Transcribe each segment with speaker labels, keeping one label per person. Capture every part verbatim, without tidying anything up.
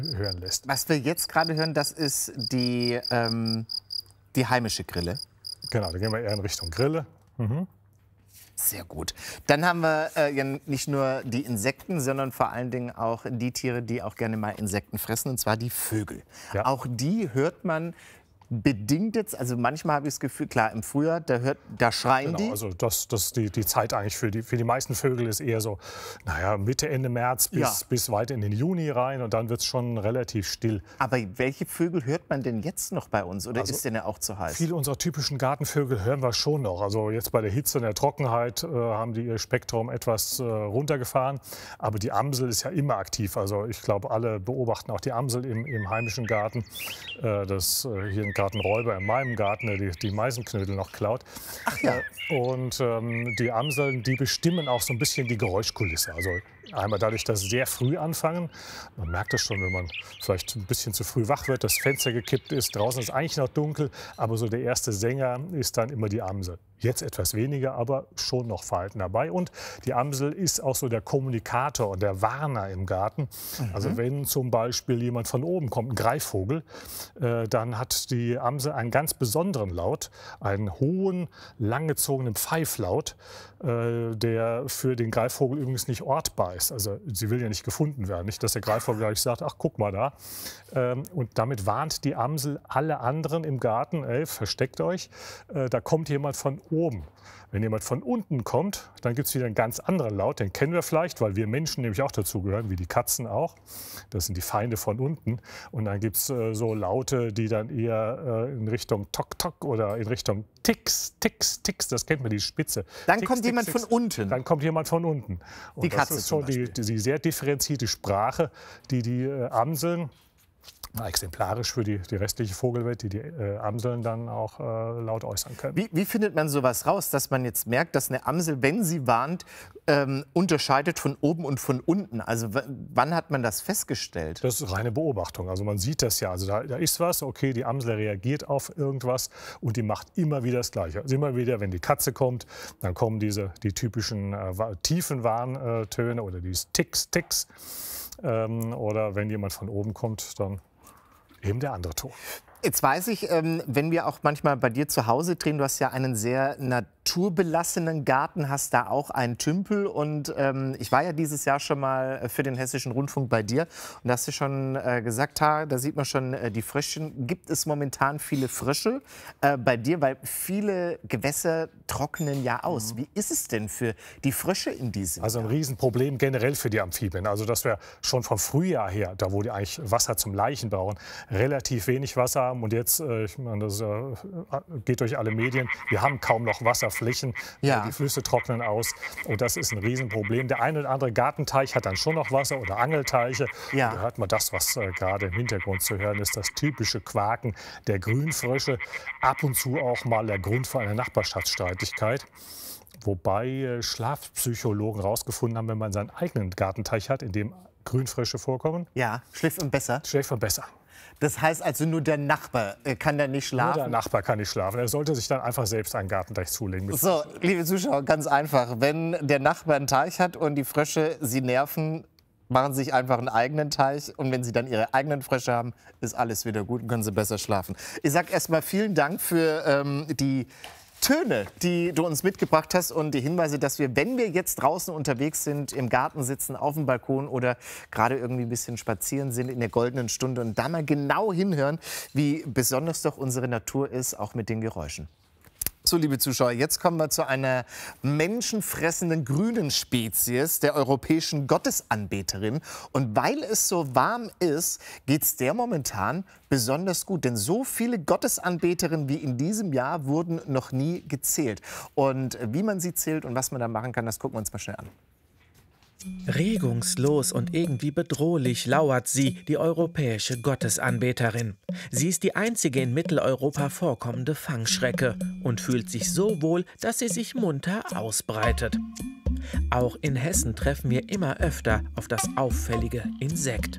Speaker 1: hören lässt.
Speaker 2: Was wir jetzt gerade hören, das ist die, ähm, die heimische Grille.
Speaker 1: Genau, da gehen wir eher in Richtung Grille. Mhm.
Speaker 2: Sehr gut. Dann haben wir äh, ja nicht nur die Insekten, sondern vor allen Dingen auch die Tiere, die auch gerne mal Insekten fressen, und zwar die Vögel.
Speaker 1: Ja.
Speaker 2: Auch die hört man bedingt jetzt, also manchmal habe ich das Gefühl, klar, im Frühjahr, da, hört, da schreien
Speaker 1: Genau,
Speaker 2: die.
Speaker 1: also das, das die, die Zeit eigentlich für die, für die meisten Vögel ist eher so, naja, Mitte, Ende März bis,
Speaker 2: Ja.
Speaker 1: bis weit in den Juni rein und dann wird es schon relativ still.
Speaker 2: Aber welche Vögel hört man denn jetzt noch bei uns oder
Speaker 1: Also
Speaker 2: ist denn ja auch zu heiß?
Speaker 1: Viele unserer typischen Gartenvögel hören wir schon noch. Also jetzt bei der Hitze und der Trockenheit äh, haben die ihr Spektrum etwas äh, runtergefahren. Aber die Amsel ist ja immer aktiv. Also ich glaube, alle beobachten auch die Amsel im, im heimischen Garten. Äh, das äh, hier ein Gartenräuber in meinem Garten, der die, die Meisenknödel noch klaut.
Speaker 2: Ach ja.
Speaker 1: Äh, und ähm, die Amseln, die bestimmen auch so ein bisschen die Geräuschkulisse. Also einmal dadurch, dass sie sehr früh anfangen. Man merkt das schon, wenn man vielleicht ein bisschen zu früh wach wird, das Fenster gekippt ist, draußen ist eigentlich noch dunkel, aber so der erste Sänger ist dann immer die Amsel. Jetzt etwas weniger, aber schon noch Verhalten dabei. Und die Amsel ist auch so der Kommunikator und der Warner im Garten. Mhm. Also wenn zum Beispiel jemand von oben kommt, ein Greifvogel, äh, dann hat die Amsel einen ganz besonderen Laut, einen hohen, langgezogenen Pfeiflaut, äh, der für den Greifvogel übrigens nicht ortbar ist. Also sie will ja nicht gefunden werden. Nicht, dass der Greifvogel gleich sagt, ach, guck mal da. Ähm, und damit warnt die Amsel alle anderen im Garten, ey, versteckt euch, äh, da kommt jemand von oben. Wenn jemand von unten kommt, dann gibt es wieder einen ganz anderen Laut, den kennen wir vielleicht, weil wir Menschen nämlich auch dazugehören, wie die Katzen auch. Das sind die Feinde von unten. Und dann gibt es äh, so Laute, die dann eher äh, in Richtung Tok Tok oder in Richtung Tix, Tix, Tix, das kennt man, die Spitze.
Speaker 2: Dann
Speaker 1: Tix,
Speaker 2: kommt
Speaker 1: Tix,
Speaker 2: jemand
Speaker 1: Tix.
Speaker 2: von unten.
Speaker 1: Dann kommt jemand von unten. Und
Speaker 2: Die
Speaker 1: das
Speaker 2: Katze
Speaker 1: ist
Speaker 2: zum
Speaker 1: schon die,
Speaker 2: Beispiel.
Speaker 1: die sehr differenzierte Sprache, die die äh, Amseln, na, exemplarisch für die, die restliche Vogelwelt, die die äh, Amseln dann auch äh, laut äußern können.
Speaker 2: Wie, wie findet man sowas raus, dass man jetzt merkt, dass eine Amsel, wenn sie warnt, ähm, unterscheidet von oben und von unten? Also wann hat man das festgestellt?
Speaker 1: Das ist reine Beobachtung. Also man sieht das ja. Also da, da ist was, okay, die Amsel reagiert auf irgendwas und die macht immer wieder das Gleiche. Also immer wieder, wenn die Katze kommt, dann kommen diese die typischen äh, tiefen Warntöne oder dieses Ticks, Ticks. Ähm, oder wenn jemand von oben kommt, dann eben der andere Ton.
Speaker 2: Jetzt weiß ich, ähm, wenn wir auch manchmal bei dir zu Hause drehen, du hast ja einen sehr naturbelassenen Garten, hast da auch einen Tümpel. Und ähm, ich war ja dieses Jahr schon mal für den Hessischen Rundfunk bei dir. Und da hast du schon äh, gesagt, ha, da sieht man schon äh, die Fröschchen. Gibt es momentan viele Frösche äh, bei dir? Weil viele Gewässer trocknen ja aus. Mhm. Wie ist es denn für die Frösche in diesem
Speaker 1: Also ein
Speaker 2: Jahr?
Speaker 1: Riesenproblem generell für die Amphibien. Also dass wir schon vom Frühjahr her, da wo die eigentlich Wasser zum Laichen brauchen, relativ wenig Wasser haben. Und jetzt, äh, ich meine, das äh, geht durch alle Medien, wir haben kaum noch Wasserflächen,
Speaker 2: Ja.
Speaker 1: äh, die Flüsse trocknen aus und das ist ein Riesenproblem. Der eine oder andere Gartenteich hat dann schon noch Wasser oder Angelteiche.
Speaker 2: Ja.
Speaker 1: Da hört man das, was äh, gerade im Hintergrund zu hören ist, das typische Quaken der Grünfrösche, ab und zu auch mal der Grund für eine Nachbarschaftsstreitigkeit. Wobei äh, Schlafpsychologen herausgefunden haben, wenn man seinen eigenen Gartenteich hat, in dem Grünfrösche vorkommen,
Speaker 2: Ja, schläft man besser.
Speaker 1: schläft man besser.
Speaker 2: Das heißt also, nur der Nachbar äh, kann da nicht
Speaker 1: Nur
Speaker 2: schlafen?
Speaker 1: der Nachbar kann nicht schlafen. Er sollte sich dann einfach selbst einen Gartenteich zulegen. Mit
Speaker 2: So, liebe Zuschauer, ganz einfach. Wenn der Nachbar einen Teich hat und die Frösche sie nerven, machen sie sich einfach einen eigenen Teich. Und wenn sie dann ihre eigenen Frösche haben, ist alles wieder gut und können sie besser schlafen. Ich sage erstmal vielen Dank für ähm, die Töne, die du uns mitgebracht hast und die Hinweise, dass wir, wenn wir jetzt draußen unterwegs sind, im Garten sitzen, auf dem Balkon oder gerade irgendwie ein bisschen spazieren sind in der goldenen Stunde und da mal genau hinhören, wie besonders doch unsere Natur ist, auch mit den Geräuschen. So, liebe Zuschauer, jetzt kommen wir zu einer menschenfressenden grünen Spezies, der europäischen Gottesanbeterin. Und weil es so warm ist, geht es der momentan besonders gut. Denn so viele Gottesanbeterinnen wie in diesem Jahr wurden noch nie gezählt. Und wie man sie zählt und was man da machen kann, das gucken wir uns mal schnell an.
Speaker 3: Regungslos und irgendwie bedrohlich lauert sie, die europäische Gottesanbeterin. Sie ist die einzige in Mitteleuropa vorkommende Fangschrecke und fühlt sich so wohl, dass sie sich munter ausbreitet. Auch in Hessen treffen wir immer öfter auf das auffällige Insekt.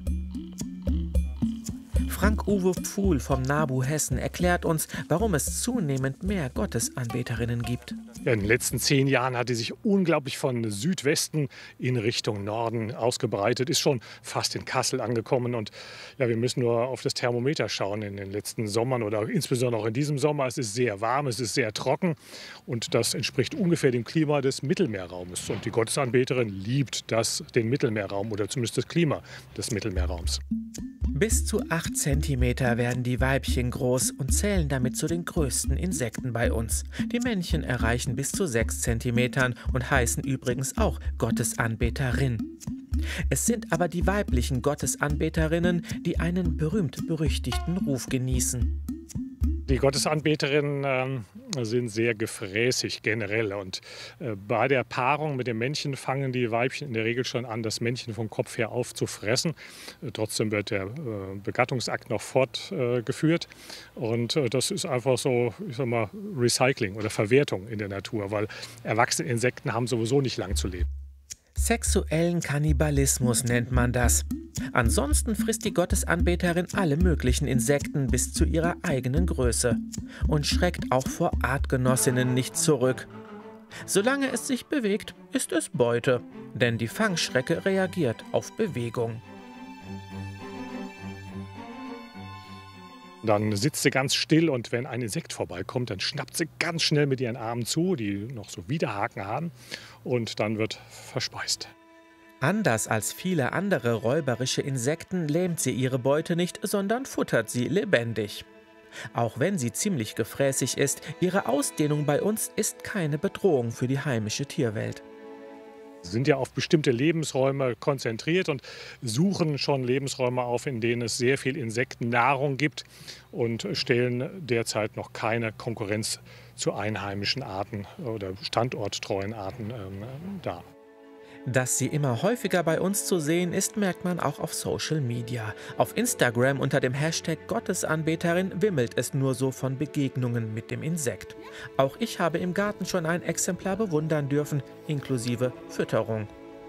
Speaker 3: Frank-Uwe Pfuhl vom NABU Hessen erklärt uns, warum es zunehmend mehr Gottesanbeterinnen gibt.
Speaker 1: Ja, in den letzten zehn Jahren hat die sich unglaublich von Südwesten in Richtung Norden ausgebreitet, ist schon fast in Kassel angekommen. Und ja, wir müssen nur auf das Thermometer schauen in den letzten Sommern oder insbesondere auch in diesem Sommer. Es ist sehr warm, es ist sehr trocken und das entspricht ungefähr dem Klima des Mittelmeerraumes. Und die Gottesanbeterin liebt das, den Mittelmeerraum oder zumindest das Klima des Mittelmeerraums.
Speaker 3: Bis zu acht Zentimeter werden die Weibchen groß und zählen damit zu den größten Insekten bei uns. Die Männchen erreichen bis zu sechs Zentimetern und heißen übrigens auch Gottesanbeterin. Es sind aber die weiblichen Gottesanbeterinnen, die einen berühmt-berüchtigten Ruf genießen.
Speaker 1: Die Gottesanbeterinnen äh, sind sehr gefräßig generell und äh, bei der Paarung mit dem Männchen fangen die Weibchen in der Regel schon an, das Männchen vom Kopf her aufzufressen. Äh, trotzdem wird der äh, Begattungsakt noch fortgeführt äh, und äh, das ist einfach so, ich sag mal, Recycling oder Verwertung in der Natur, weil erwachsene Insekten haben sowieso nicht lang zu leben.
Speaker 3: Sexuellen Kannibalismus nennt man das. Ansonsten frisst die Gottesanbeterin alle möglichen Insekten bis zu ihrer eigenen Größe und schreckt auch vor Artgenossinnen nicht zurück. Solange es sich bewegt, ist es Beute, denn die Fangschrecke reagiert auf Bewegung.
Speaker 1: Dann sitzt sie ganz still und wenn ein Insekt vorbeikommt, dann schnappt sie ganz schnell mit ihren Armen zu, die noch so Widerhaken haben, und dann wird verspeist.
Speaker 3: Anders als viele andere räuberische Insekten lähmt sie ihre Beute nicht, sondern futtert sie lebendig. Auch wenn sie ziemlich gefräßig ist, ihre Ausdehnung bei uns ist keine Bedrohung für die heimische Tierwelt.
Speaker 1: Sie sind ja auf bestimmte Lebensräume konzentriert und suchen schon Lebensräume auf, in denen es sehr viel Insektennahrung gibt und stellen derzeit noch keine Konkurrenz zu einheimischen Arten oder standorttreuen Arten ähm, dar.
Speaker 3: Dass sie immer häufiger bei uns zu sehen ist, merkt man auch auf Social Media. Auf Instagram unter dem Hashtag Gottesanbeterin wimmelt es nur so von Begegnungen mit dem Insekt. Auch ich habe im Garten schon ein Exemplar bewundern dürfen, inklusive Fütterung.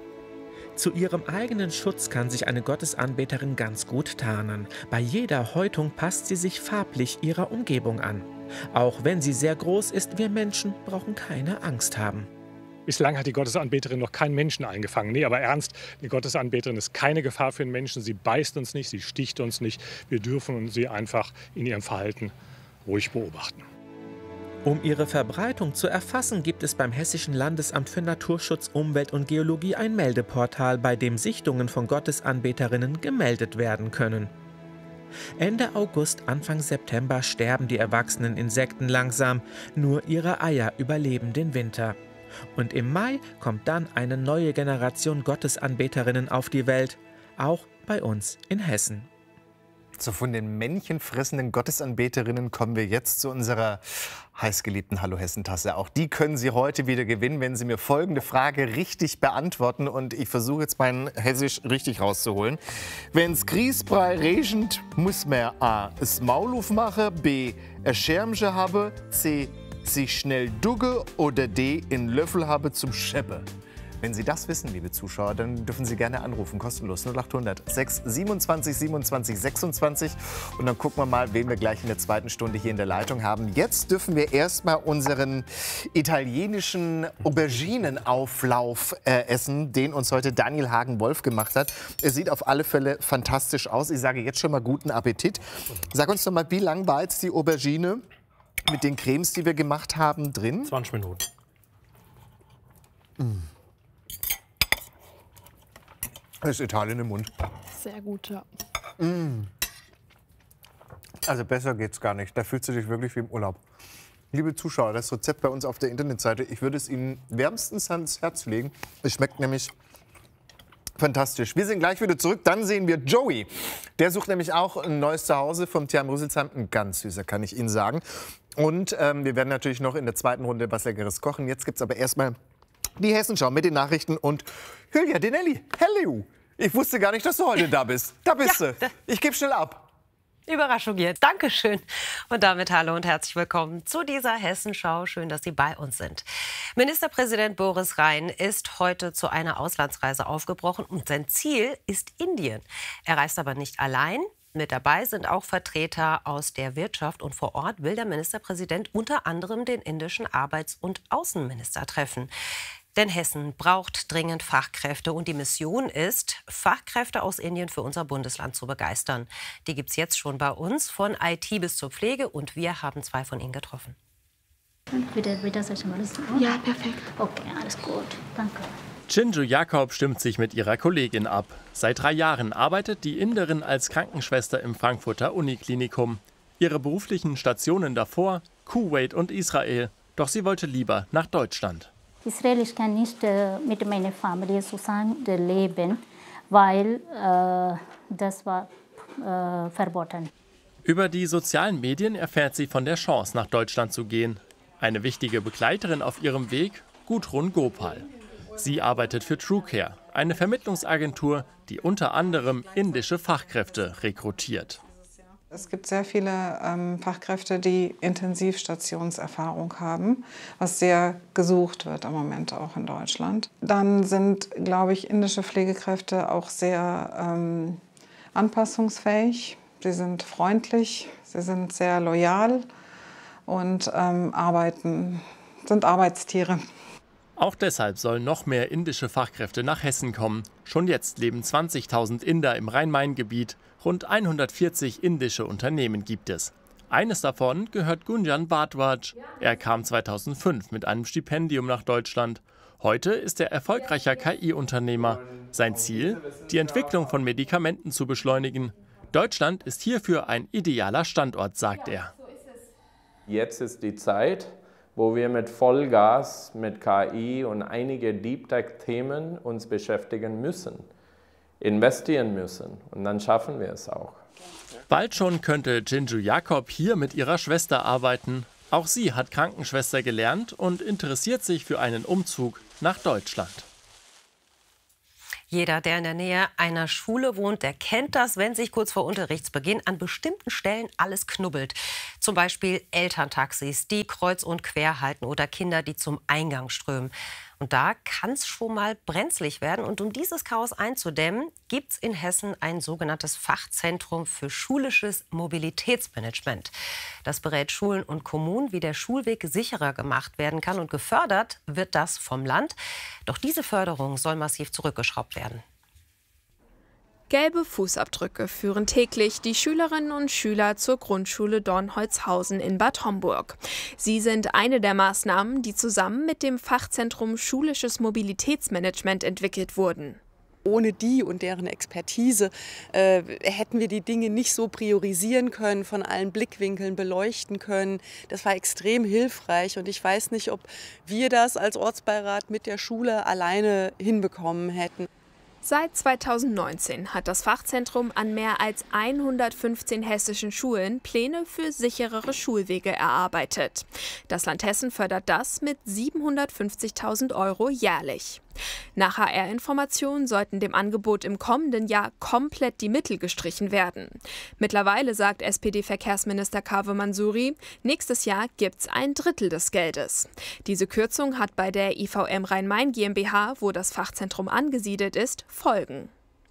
Speaker 3: Zu ihrem eigenen Schutz kann sich eine Gottesanbeterin ganz gut tarnen. Bei jeder Häutung passt sie sich farblich ihrer Umgebung an. Auch wenn sie sehr groß ist, wir Menschen brauchen keine Angst haben.
Speaker 1: Bislang hat die Gottesanbeterin noch keinen Menschen eingefangen. Nee, aber ernst, die Gottesanbeterin ist keine Gefahr für den Menschen. Sie beißt uns nicht, sie sticht uns nicht. Wir dürfen sie einfach in ihrem Verhalten ruhig beobachten.
Speaker 3: Um ihre Verbreitung zu erfassen, gibt es beim Hessischen Landesamt für Naturschutz, Umwelt und Geologie ein Meldeportal, bei dem Sichtungen von Gottesanbeterinnen gemeldet werden können. Ende August, Anfang September sterben die erwachsenen Insekten langsam. Nur ihre Eier überleben den Winter. Und im Mai kommt dann eine neue Generation Gottesanbeterinnen auf die Welt, auch bei uns in Hessen.
Speaker 2: So, von den männchenfressenden Gottesanbeterinnen kommen wir jetzt zu unserer heißgeliebten Hallo Hessen-Tasse. Auch die können Sie heute wieder gewinnen, wenn Sie mir folgende Frage richtig beantworten. Und ich versuche jetzt mein Hessisch richtig rauszuholen. Wenn's Grießbrei regnet, muss man A. das Maul aufmachen, B. ein Schirmchen haben, C. sich schnell dugge oder D. in Löffel habe zum Scheppe. Wenn Sie das wissen, liebe Zuschauer, dann dürfen Sie gerne anrufen, kostenlos null achthundert sechs siebenundzwanzig siebenundzwanzig sechsundzwanzig. Und dann gucken wir mal, wen wir gleich in der zweiten Stunde hier in der Leitung haben. Jetzt dürfen wir erstmal unseren italienischen Auberginenauflauf äh, essen, den uns heute Daniel Hagen-Wolf gemacht hat. Er sieht auf alle Fälle fantastisch aus. Ich sage jetzt schon mal guten Appetit. Sag uns doch mal, wie lang war jetzt die Aubergine mit den Cremes, die wir gemacht haben, drin?
Speaker 4: zwanzig Minuten.
Speaker 2: Mm. Das ist Italien im Mund.
Speaker 5: Sehr gut, ja.
Speaker 2: Mm. Also besser geht's gar nicht. Da fühlst du dich wirklich wie im Urlaub. Liebe Zuschauer, das Rezept bei uns auf der Internetseite, ich würde es Ihnen wärmstens ans Herz legen. Es schmeckt nämlich fantastisch. Wir sind gleich wieder zurück. Dann sehen wir Joey. Der sucht nämlich auch ein neues Zuhause vom Tierheim Rüsselsheim. Ein ganz süßer, kann ich Ihnen sagen. Und ähm, wir werden natürlich noch in der zweiten Runde was Leckeres kochen. Jetzt gibt es aber erstmal die Hessenschau mit den Nachrichten und Hülya Denelli. Hello. Ich wusste gar nicht, dass du heute da bist. Da bist
Speaker 6: Ja.
Speaker 2: du. Ich gebe schnell ab.
Speaker 6: Überraschung jetzt. Dankeschön. Und damit hallo und herzlich willkommen zu dieser Hessenschau. Schön, dass Sie bei uns sind. Ministerpräsident Boris Rhein ist heute zu einer Auslandsreise aufgebrochen und sein Ziel ist Indien. Er reist aber nicht allein. Mit dabei sind auch Vertreter aus der Wirtschaft. Und vor Ort will der Ministerpräsident unter anderem den indischen Arbeits- und Außenminister treffen. Denn Hessen braucht dringend Fachkräfte und die Mission ist, Fachkräfte aus Indien für unser Bundesland zu begeistern. Die gibt es jetzt schon bei uns, von I T bis zur Pflege, und wir haben zwei von ihnen getroffen.
Speaker 4: Ja, perfekt.
Speaker 5: Okay, alles gut. Danke.
Speaker 7: Chinju Jakob stimmt sich mit ihrer Kollegin ab. Seit drei Jahren arbeitet die Inderin als Krankenschwester im Frankfurter Uniklinikum. Ihre beruflichen Stationen davor, Kuwait und Israel. Doch sie wollte lieber nach Deutschland.
Speaker 5: Israel, ich kann nicht äh, mit meiner Familie zusammen leben, weil äh, das war äh, verboten.
Speaker 7: Über die sozialen Medien erfährt sie von der Chance, nach Deutschland zu gehen. Eine wichtige Begleiterin auf ihrem Weg, Gudrun Gopal. Sie arbeitet für TrueCare, eine Vermittlungsagentur, die unter anderem indische Fachkräfte rekrutiert.
Speaker 8: Es gibt sehr viele ähm, Fachkräfte, die Intensivstationserfahrung haben, was sehr gesucht wird im Moment auch in Deutschland. Dann sind, glaube ich, indische Pflegekräfte auch sehr ähm, anpassungsfähig. Sie sind freundlich, sie sind sehr loyal und ähm, arbeiten, sind Arbeitstiere.
Speaker 7: Auch deshalb sollen noch mehr indische Fachkräfte nach Hessen kommen. Schon jetzt leben zwanzigtausend Inder im Rhein-Main-Gebiet. Rund hundertvierzig indische Unternehmen gibt es. Eines davon gehört Gunjan Bhardwaj. Er kam zweitausendfünf mit einem Stipendium nach Deutschland. Heute ist er erfolgreicher K I-Unternehmer. Sein Ziel? Die Entwicklung von Medikamenten zu beschleunigen. Deutschland ist hierfür ein idealer Standort, sagt er.
Speaker 9: Jetzt ist die Zeit, wo wir mit Vollgas, mit K I und einige Deep Tech-Themen uns beschäftigen müssen, investieren müssen. Und dann schaffen wir es auch.
Speaker 7: Bald schon könnte Chinju Jakob hier mit ihrer Schwester arbeiten. Auch sie hat Krankenschwester gelernt und interessiert sich für einen Umzug nach Deutschland.
Speaker 6: Jeder, der in der Nähe einer Schule wohnt, der kennt das, wenn sich kurz vor Unterrichtsbeginn an bestimmten Stellen alles knubbelt. Zum Beispiel Elterntaxis, die kreuz und quer halten, oder Kinder, die zum Eingang strömen. Und da kann es schon mal brenzlig werden. Und um dieses Chaos einzudämmen, gibt es in Hessen ein sogenanntes Fachzentrum für schulisches Mobilitätsmanagement. Das berät Schulen und Kommunen, wie der Schulweg sicherer gemacht werden kann. Und gefördert wird das vom Land. Doch diese Förderung soll massiv zurückgeschraubt werden.
Speaker 4: Gelbe Fußabdrücke führen täglich die Schülerinnen und Schüler zur Grundschule Dornholzhausen in Bad Homburg. Sie sind eine der Maßnahmen, die zusammen mit dem Fachzentrum Schulisches Mobilitätsmanagement entwickelt wurden.
Speaker 10: Ohne die und deren Expertise äh, hätten wir die Dinge nicht so priorisieren können, von allen Blickwinkeln beleuchten können. Das war extrem hilfreich und ich weiß nicht, ob wir das als Ortsbeirat mit der Schule alleine hinbekommen hätten.
Speaker 4: Seit zweitausendneunzehn hat das Fachzentrum an mehr als hundertfünfzehn hessischen Schulen Pläne für sicherere Schulwege erarbeitet. Das Land Hessen fördert das mit siebenhundertfünfzigtausend Euro jährlich. Nach H R-Informationen sollten dem Angebot im kommenden Jahr komplett die Mittel gestrichen werden. Mittlerweile sagt S P D-Verkehrsminister Kaveh Mansuri, nächstes Jahr gibt's ein Drittel des Geldes. Diese Kürzung hat bei der I V M Rhein-Main GmbH, wo das Fachzentrum angesiedelt ist, Folgen.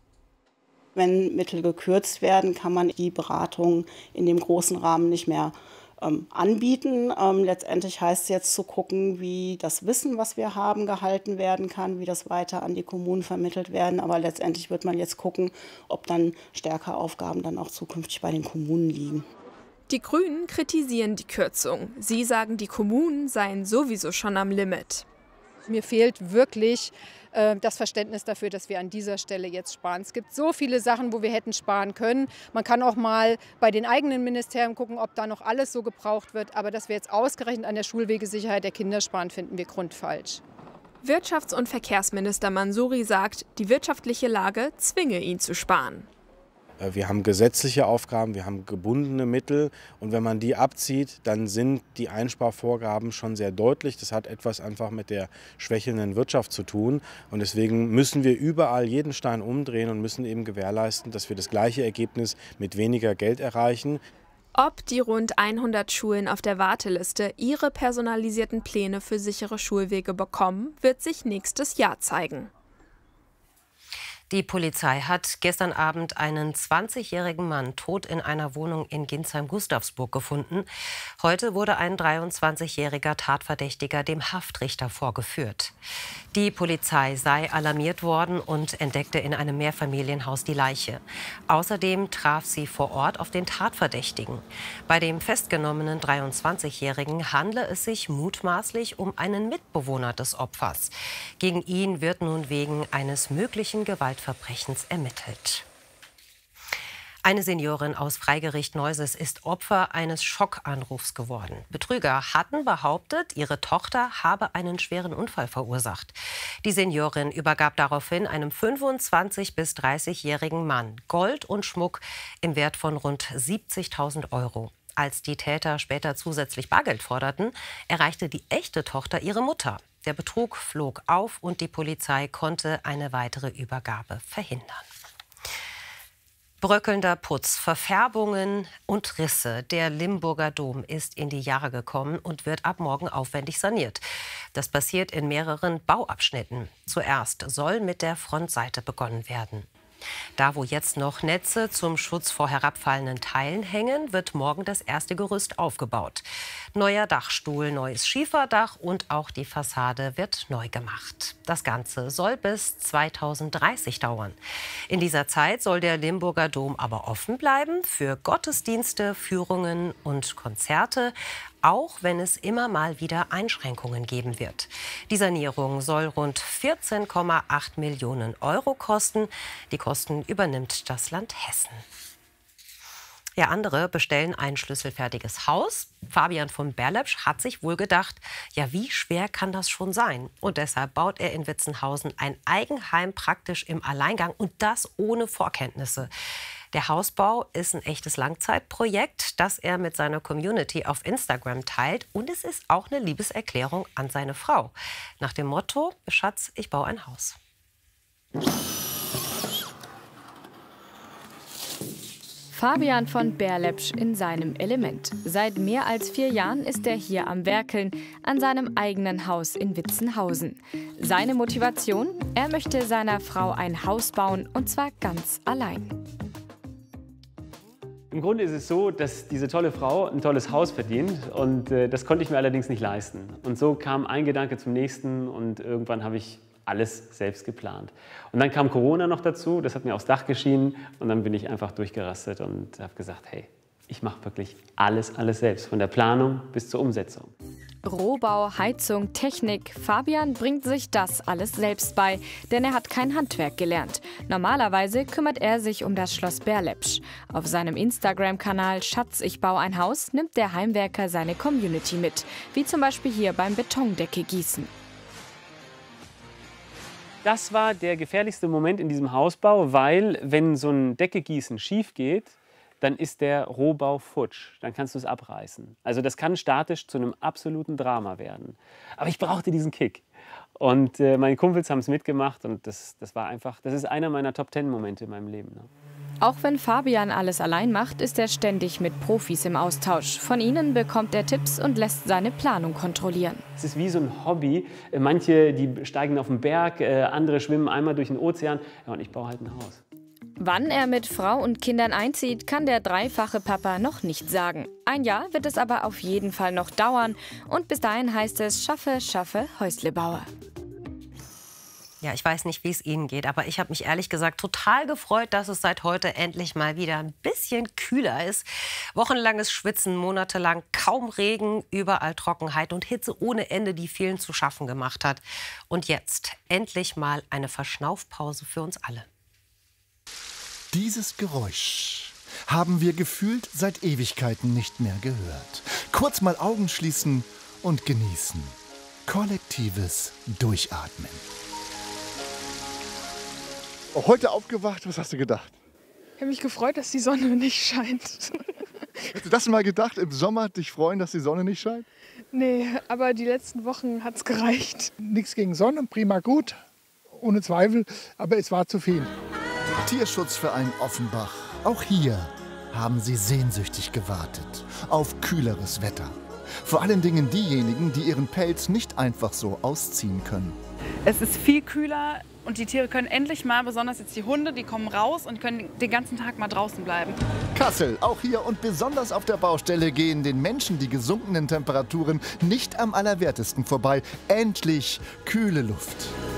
Speaker 11: Wenn Mittel gekürzt werden, kann man die Beratung in dem großen Rahmen nicht mehr ähm, anbieten. Ähm, letztendlich heißt es jetzt zu gucken, wie das Wissen, was wir haben, gehalten werden kann, wie das weiter an die Kommunen vermittelt werden. Aber letztendlich wird man jetzt gucken, ob dann stärker Aufgaben dann auch zukünftig bei den Kommunen liegen.
Speaker 4: Die Grünen kritisieren die Kürzung. Sie sagen, die Kommunen seien sowieso schon am Limit.
Speaker 12: Mir fehlt wirklich äh, das Verständnis dafür, dass wir an dieser Stelle jetzt sparen. Es gibt so viele Sachen, wo wir hätten sparen können. Man kann auch mal bei den eigenen Ministerien gucken, ob da noch alles so gebraucht wird. Aber dass wir jetzt ausgerechnet an der Schulwegesicherheit der Kinder sparen, finden wir grundfalsch.
Speaker 4: Wirtschafts- und Verkehrsminister Mansuri sagt, die wirtschaftliche Lage zwinge ihn zu sparen.
Speaker 13: Wir haben gesetzliche Aufgaben, wir haben gebundene Mittel und wenn man die abzieht, dann sind die Einsparvorgaben schon sehr deutlich. Das hat etwas einfach mit der schwächelnden Wirtschaft zu tun und deswegen müssen wir überall jeden Stein umdrehen und müssen eben gewährleisten, dass wir das gleiche Ergebnis mit weniger Geld erreichen.
Speaker 4: Ob die rund hundert Schulen auf der Warteliste ihre personalisierten Pläne für sichere Schulwege bekommen, wird sich nächstes Jahr zeigen.
Speaker 6: Die Polizei hat gestern Abend einen zwanzigjährigen Mann tot in einer Wohnung in Ginsheim-Gustavsburg gefunden. Heute wurde ein dreiundzwanzigjähriger Tatverdächtiger dem Haftrichter vorgeführt. Die Polizei sei alarmiert worden und entdeckte in einem Mehrfamilienhaus die Leiche. Außerdem traf sie vor Ort auf den Tatverdächtigen. Bei dem festgenommenen dreiundzwanzigjährigen handle es sich mutmaßlich um einen Mitbewohner des Opfers. Gegen ihn wird nun wegen eines möglichen Gewaltverbrechens ermittelt. Eine Seniorin aus Freigericht Neuses ist Opfer eines Schockanrufs geworden. Betrüger hatten behauptet, ihre Tochter habe einen schweren Unfall verursacht. Die Seniorin übergab daraufhin einem fünfundzwanzig- bis dreißigjährigen Mann Gold und Schmuck im Wert von rund siebzigtausend Euro. Als die Täter später zusätzlich Bargeld forderten, erreichte die echte Tochter ihre Mutter. Der Betrug flog auf und die Polizei konnte eine weitere Übergabe verhindern. Bröckelnder Putz, Verfärbungen und Risse. Der Limburger Dom ist in die Jahre gekommen und wird ab morgen aufwendig saniert. Das passiert in mehreren Bauabschnitten. Zuerst soll mit der Frontseite begonnen werden. Da, wo jetzt noch Netze zum Schutz vor herabfallenden Teilen hängen, wird morgen das erste Gerüst aufgebaut. Neuer Dachstuhl, neues Schieferdach und auch die Fassade wird neu gemacht. Das Ganze soll bis zweitausenddreißig dauern. In dieser Zeit soll der Limburger Dom aber offen bleiben für Gottesdienste, Führungen und Konzerte, auch wenn es immer mal wieder Einschränkungen geben wird. Die Sanierung soll rund vierzehn Komma acht Millionen Euro kosten. Die Kosten übernimmt das Land Hessen. Ja, andere bestellen ein schlüsselfertiges Haus. Fabian von Berlepsch hat sich wohl gedacht, ja, wie schwer kann das schon sein? Und deshalb baut er in Witzenhausen ein Eigenheim praktisch im Alleingang und das ohne Vorkenntnisse. Der Hausbau ist ein echtes Langzeitprojekt, das er mit seiner Community auf Instagram teilt. Und es ist auch eine Liebeserklärung an seine Frau. Nach dem Motto, Schatz, ich baue ein Haus.
Speaker 14: Fabian von Berlepsch in seinem Element. Seit mehr als vier Jahren ist er hier am Werkeln an seinem eigenen Haus in Witzenhausen. Seine Motivation? Er möchte seiner Frau ein Haus bauen, und zwar ganz allein.
Speaker 15: Im Grunde ist es so, dass diese tolle Frau ein tolles Haus verdient und äh, das konnte ich mir allerdings nicht leisten. Und so kam ein Gedanke zum nächsten und irgendwann habe ich alles selbst geplant. Und dann kam Corona noch dazu, das hat mir aufs Dach geschienen und dann bin ich einfach durchgerastet und habe gesagt, hey, ich mache wirklich alles, alles selbst, von der Planung bis zur Umsetzung.
Speaker 14: Rohbau, Heizung, Technik. Fabian bringt sich das alles selbst bei, denn er hat kein Handwerk gelernt. Normalerweise kümmert er sich um das Schloss Berlepsch. Auf seinem Instagram-Kanal Schatz, ich baue ein Haus nimmt der Heimwerker seine Community mit, wie zum Beispiel hier beim Betondecke gießen.
Speaker 15: Das war der gefährlichste Moment in diesem Hausbau, weil wenn so ein Deckegießen schief geht, dann ist der Rohbau futsch. Dann kannst du es abreißen. Also das kann statisch zu einem absoluten Drama werden. Aber ich brauchte diesen Kick. Und äh, meine Kumpels haben es mitgemacht und das, das war einfach, das ist einer meiner Top-Ten-Momente in meinem Leben. Ne?
Speaker 14: Auch wenn Fabian alles allein macht, ist er ständig mit Profis im Austausch. Von ihnen bekommt er Tipps und lässt seine Planung kontrollieren.
Speaker 15: Es ist wie so ein Hobby. Manche, die steigen auf den Berg, äh, andere schwimmen einmal durch den Ozean. Ja, und ich baue halt ein Haus.
Speaker 14: Wann er mit Frau und Kindern einzieht, kann der dreifache Papa noch nicht sagen. Ein Jahr wird es aber auf jeden Fall noch dauern. Und bis dahin heißt es, schaffe, schaffe, Häuslebauer.
Speaker 6: Ja, ich weiß nicht, wie es Ihnen geht, aber ich habe mich ehrlich gesagt total gefreut, dass es seit heute endlich mal wieder ein bisschen kühler ist. Wochenlanges Schwitzen, monatelang kaum Regen, überall Trockenheit und Hitze ohne Ende, die vielen zu schaffen gemacht hat. Und jetzt endlich mal eine Verschnaufpause für uns alle.
Speaker 16: Dieses Geräusch haben wir gefühlt seit Ewigkeiten nicht mehr gehört. Kurz mal Augen schließen und genießen. Kollektives Durchatmen.
Speaker 17: Heute aufgewacht, was hast du gedacht?
Speaker 18: Ich habe mich gefreut, dass die Sonne nicht scheint.
Speaker 17: Hast du das mal gedacht, im Sommer dich freuen, dass die Sonne nicht scheint?
Speaker 18: Nee, aber die letzten Wochen hat es gereicht.
Speaker 19: Nichts gegen Sonne, prima gut, ohne Zweifel, aber es war zu viel.
Speaker 16: Tierschutzverein Offenbach. Auch hier haben sie sehnsüchtig gewartet auf kühleres Wetter. Vor allen Dingen diejenigen, die ihren Pelz nicht einfach so ausziehen können.
Speaker 20: Es ist viel kühler Und die Tiere können endlich mal, besonders jetzt die Hunde, die kommen raus und können den ganzen Tag mal draußen bleiben.
Speaker 16: Kassel, auch hier und besonders auf der Baustelle gehen den Menschen die gesunkenen Temperaturen nicht am allerwertesten vorbei. Endlich kühle Luft.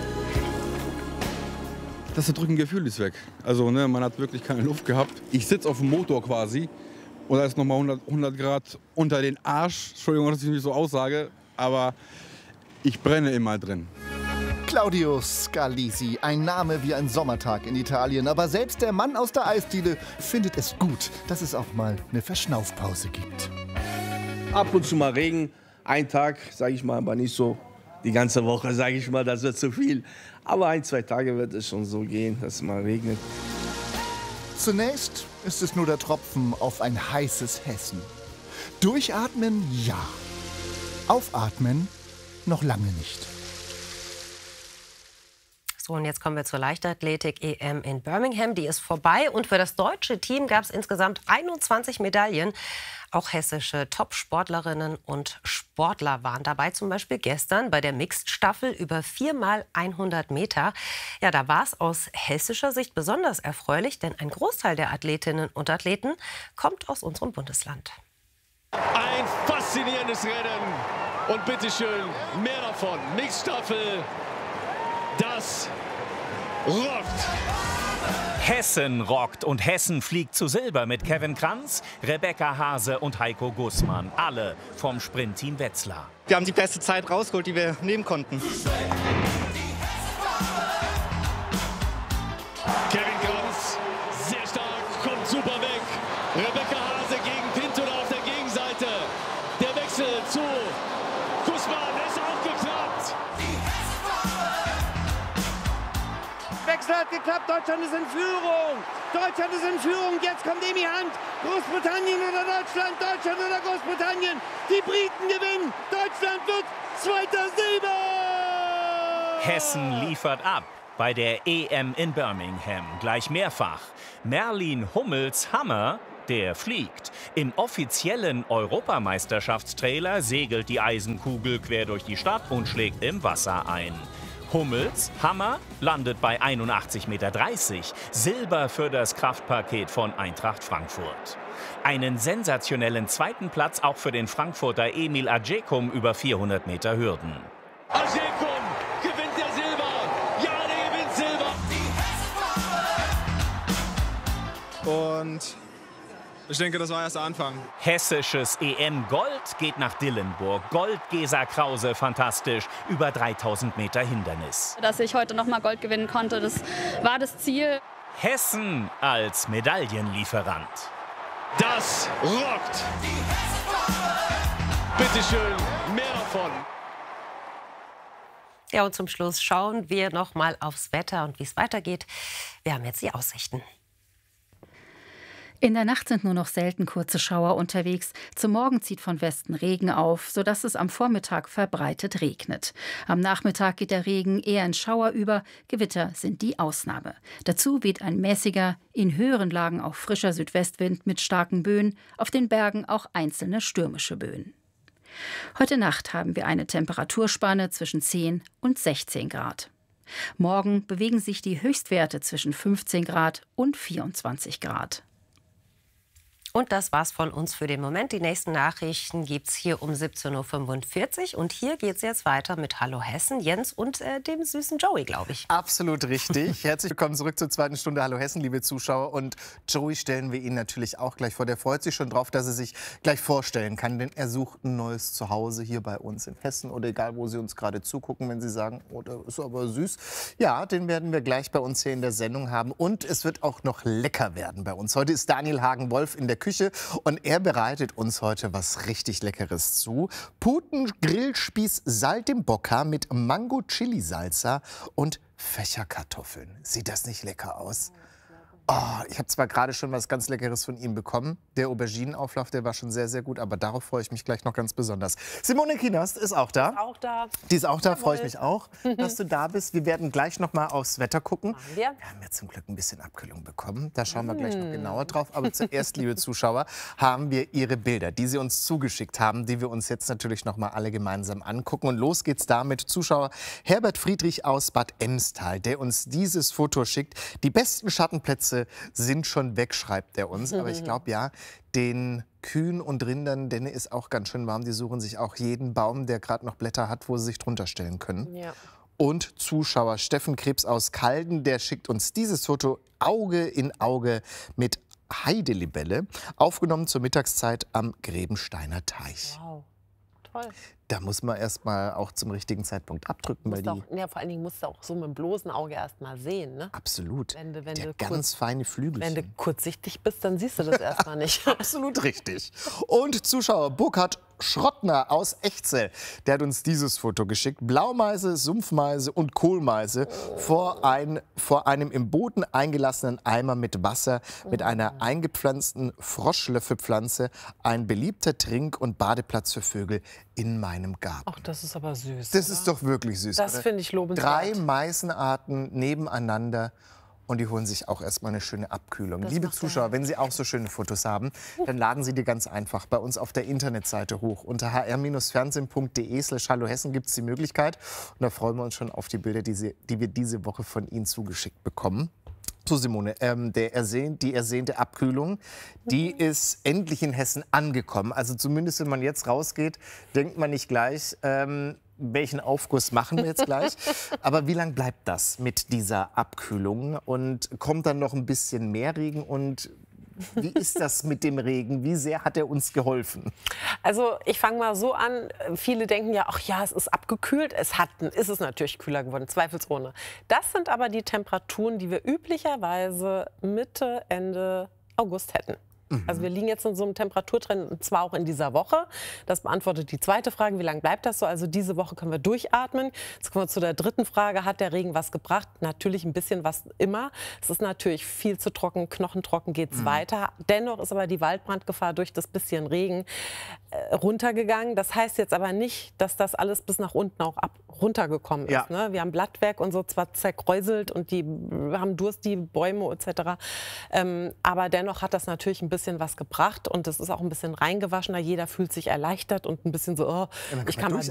Speaker 21: Das drückende Gefühl ist weg. Also ne, man hat wirklich keine Luft gehabt. Ich sitze auf dem Motor quasi und da ist nochmal hundert, hundert Grad unter den Arsch. Entschuldigung, dass ich mich so aussage, aber ich brenne immer drin.
Speaker 16: Claudio Scalisi, ein Name wie ein Sommertag in Italien. Aber selbst der Mann aus der Eisdiele findet es gut, dass es auch mal eine Verschnaufpause gibt.
Speaker 22: Ab und zu mal Regen, ein Tag, sage ich mal, aber nicht so die ganze Woche, sage ich mal, das wird zu viel. Aber ein, zwei Tage wird es schon so gehen, dass es mal regnet.
Speaker 16: Zunächst ist es nur der Tropfen auf ein heißes Hessen. Durchatmen, ja. Aufatmen, noch lange nicht.
Speaker 6: So, und jetzt kommen wir zur Leichtathletik-E M in Birmingham. Die ist vorbei und für das deutsche Team gab es insgesamt einundzwanzig Medaillen. Auch hessische Top-Sportlerinnen und Sportler waren dabei, zum Beispiel gestern bei der Mixed-Staffel über vier mal hundert Meter. Ja, da war es aus hessischer Sicht besonders erfreulich, denn ein Großteil der Athletinnen und Athleten kommt aus unserem Bundesland.
Speaker 23: Ein faszinierendes Rennen und bitteschön mehr davon. Mixed-Staffel. Das rockt!
Speaker 24: Hessen rockt und Hessen fliegt zu Silber mit Kevin Kranz, Rebecca Hase und Heiko Gussmann. Alle vom Sprintteam Wetzlar.
Speaker 25: Wir haben die beste Zeit rausgeholt, die wir nehmen konnten.
Speaker 23: Kevin Kranz, sehr stark, kommt super weg. Rebecca Hase gegen Pinto da auf der Gegenseite. Der Wechsel zu Gussmann ist auch geklappt.
Speaker 26: Wechsel hat geklappt, Deutschland ist in Führung. Deutschland ist in Führung, jetzt kommt Emi Hand. Großbritannien oder Deutschland, Deutschland oder Großbritannien. Die Briten gewinnen, Deutschland wird zweiter Silber.
Speaker 24: Hessen liefert ab bei der E M in Birmingham, gleich mehrfach. Merlin Hummels-Hammer, der fliegt. Im offiziellen Europameisterschaftstrailer segelt die Eisenkugel quer durch die Stadt und schlägt im Wasser ein. Hummels, Hammer, landet bei einundachtzig Komma dreißig Meter. Silber für das Kraftpaket von Eintracht Frankfurt. Einen sensationellen zweiten Platz auch für den Frankfurter Emil Adjekum über vierhundert Meter Hürden.
Speaker 23: Adjekum gewinnt der Silber. Ja, der gewinnt Silber.
Speaker 27: Und ich denke, das war erst der Anfang.
Speaker 24: Hessisches E M-Gold geht nach Dillenburg. Gold Gesa Krause, fantastisch. Über dreitausend Meter Hindernis.
Speaker 28: Dass ich heute noch mal Gold gewinnen konnte, das war das Ziel.
Speaker 24: Hessen als Medaillenlieferant.
Speaker 23: Das rockt. Bitteschön, mehr davon.
Speaker 6: Ja, und zum Schluss schauen wir noch mal aufs Wetter und wie es weitergeht. Wir haben jetzt die Aussichten.
Speaker 29: In der Nacht sind nur noch selten kurze Schauer unterwegs. Zum Morgen zieht von Westen Regen auf, sodass es am Vormittag verbreitet regnet. Am Nachmittag geht der Regen eher in Schauer über. Gewitter sind die Ausnahme. Dazu weht ein mäßiger, in höheren Lagen auch frischer Südwestwind mit starken Böen, auf den Bergen auch einzelne stürmische Böen. Heute Nacht haben wir eine Temperaturspanne zwischen zehn und sechzehn Grad. Morgen bewegen sich die Höchstwerte zwischen fünfzehn Grad und vierundzwanzig Grad.
Speaker 6: Und das war's von uns für den Moment. Die nächsten Nachrichten gibt's hier um siebzehn Uhr fünfundvierzig. Und hier geht's jetzt weiter mit Hallo Hessen, Jens und äh, dem süßen Joey, glaube ich.
Speaker 2: Absolut richtig. Herzlich willkommen zurück zur zweiten Stunde Hallo Hessen, liebe Zuschauer. Und Joey stellen wir Ihnen natürlich auch gleich vor. Der freut sich schon drauf, dass er sich gleich vorstellen kann. Denn er sucht ein neues Zuhause hier bei uns in Hessen. Oder egal, wo Sie uns gerade zugucken, wenn Sie sagen, oh, das ist aber süß. Ja, den werden wir gleich bei uns hier in der Sendung haben. Und es wird auch noch lecker werden bei uns. Heute ist Daniel Hagen-Wolf in der Küche und er bereitet uns heute was richtig Leckeres zu. Puten-Grillspieß Saltimbocca mit Mango-Chili-Salsa und Fächerkartoffeln. Sieht das nicht lecker aus? Oh, ich habe zwar gerade schon was ganz Leckeres von ihm bekommen. Der Auberginenauflauf, der war schon sehr, sehr gut. Aber darauf freue ich mich gleich noch ganz besonders. Simone Kienast ist auch da.
Speaker 1: Ist auch da.
Speaker 2: Die ist auch da,
Speaker 1: Jawohl.
Speaker 2: freue ich mich auch, dass du da bist. Wir werden gleich noch mal aufs Wetter gucken.
Speaker 1: Machen wir.
Speaker 2: Wir haben ja zum Glück ein bisschen Abkühlung bekommen. Da schauen wir gleich noch genauer drauf. Aber zuerst, liebe Zuschauer, haben wir Ihre Bilder, die Sie uns zugeschickt haben, die wir uns jetzt natürlich noch mal alle gemeinsam angucken. Und los geht's damit. Zuschauer Herbert Friedrich aus Bad Emstal, der uns dieses Foto schickt. Die besten Schattenplätze sind schon weg, schreibt er uns. Aber ich glaube, ja, den Kühen und Rindern, denen ist auch ganz schön warm. Die suchen sich auch jeden Baum, der gerade noch Blätter hat, wo sie sich drunter stellen können.
Speaker 1: Ja.
Speaker 2: Und Zuschauer Steffen Krebs aus Calden, der schickt uns dieses Foto Auge in Auge mit Heidelibelle, aufgenommen zur Mittagszeit am Grebensteiner Teich.
Speaker 1: Wow, toll.
Speaker 2: Da muss man erst mal auch zum richtigen Zeitpunkt abdrücken. Weil die
Speaker 1: Auch, ja, vor allen Dingen musst du auch so mit dem bloßen Auge erst mal sehen. Ne?
Speaker 2: Absolut.
Speaker 1: Wenn du, wenn
Speaker 2: Der
Speaker 1: du
Speaker 2: ganz
Speaker 1: kurz,
Speaker 2: feine Flügel.
Speaker 1: Wenn du kurzsichtig bist, dann siehst du das erst mal nicht.
Speaker 2: Absolut richtig. Und Zuschauer Burkhard Schrottner aus Echzell, der hat uns dieses Foto geschickt. Blaumeise, Sumpfmeise und Kohlmeise vor, ein, vor einem im Boden eingelassenen Eimer mit Wasser mit einer eingepflanzten Froschlöffelpflanze. Ein beliebter Trink- und Badeplatz für Vögel in meinem Garten.
Speaker 1: Ach, das ist aber süß.
Speaker 2: Das
Speaker 1: oder?
Speaker 2: ist doch wirklich süß.
Speaker 1: Das finde ich lobenswert.
Speaker 2: Drei Meisenarten nebeneinander. Und die holen sich auch erstmal eine schöne Abkühlung.
Speaker 1: Das
Speaker 2: Liebe
Speaker 1: macht
Speaker 2: Zuschauer, wenn Sie auch so schöne Fotos haben, dann laden Sie die ganz einfach bei uns auf der Internetseite hoch. Unter h r fernsehen punkt de slash hallo Hessen gibt es die Möglichkeit. Und da freuen wir uns schon auf die Bilder, die, Sie, die wir diese Woche von Ihnen zugeschickt bekommen. So, Simone, ähm, der ersehnt, die ersehnte Abkühlung, die mhm. ist endlich in Hessen angekommen. Also zumindest, wenn man jetzt rausgeht, denkt man nicht gleich, ähm, welchen Aufguss machen wir jetzt gleich. Aber wie lange bleibt das mit dieser Abkühlung? Und kommt dann noch ein bisschen mehr Regen? Und wie ist das mit dem Regen? Wie sehr hat er uns geholfen?
Speaker 1: Also ich fange mal so an. Viele denken ja, ach ja, es ist abgekühlt. Es hat, ist es natürlich kühler geworden, zweifelsohne. Das sind aber die Temperaturen, die wir üblicherweise Mitte, Ende August hätten. Also wir liegen jetzt in so einem Temperaturtrend, und zwar auch in dieser Woche. Das beantwortet die zweite Frage, wie lange bleibt das so? Also diese Woche können wir durchatmen. Jetzt kommen wir zu der dritten Frage, hat der Regen was gebracht? Natürlich ein bisschen was immer. Es ist natürlich viel zu trocken, knochentrocken geht es mhm. weiter. Dennoch ist aber die Waldbrandgefahr durch das bisschen Regen äh, runtergegangen. Das heißt jetzt aber nicht, dass das alles bis nach unten auch ab runtergekommen ist. Ja. Ne? Wir haben Blattwerk und so zwar zerkräuselt und die wir haben Durst, die Bäume et cetera. Ähm, aber dennoch hat das natürlich ein bisschen was gebracht und es ist auch ein bisschen reingewaschener. Jeder fühlt sich erleichtert und ein bisschen so, oh,
Speaker 2: ja,
Speaker 1: ich kann mal